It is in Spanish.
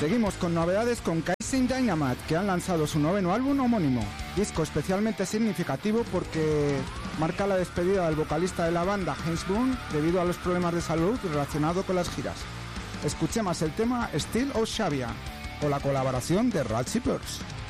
Seguimos con novedades con Kaisen Dynamite, que han lanzado su noveno álbum homónimo. Disco especialmente significativo porque marca la despedida del vocalista de la banda, James Boone, debido a los problemas de salud relacionados con las giras. Escuchemos el tema Steel of Xavia, con la colaboración de Rat Zippers.